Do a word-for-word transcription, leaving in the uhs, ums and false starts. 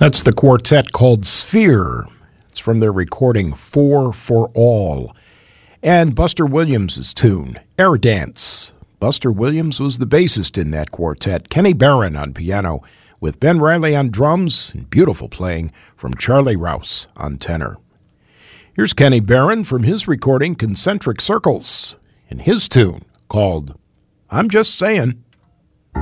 That's the quartet called Sphere. It's from their recording Four for All. And Buster Williams' tune, Air Dance. Buster Williams was the bassist in that quartet. Kenny Barron on piano, with Ben Riley on drums, and beautiful playing from Charlie Rouse on tenor. Here's Kenny Barron from his recording Concentric Circles, and his tune called I'm Just Saying.